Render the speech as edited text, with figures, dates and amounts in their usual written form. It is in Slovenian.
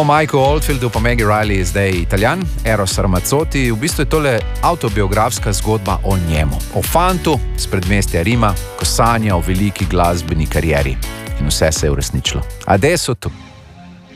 Michael Oldfieldu pa Maggie Riley je zdaj Italijan, Eros Ramazzotti. V bistvu je tole avtobiografska zgodba o njemu, o fantu z predmestja Rima, ko sanja o veliki glasbeni karieri. In vse se je uresničilo. Adesso tu.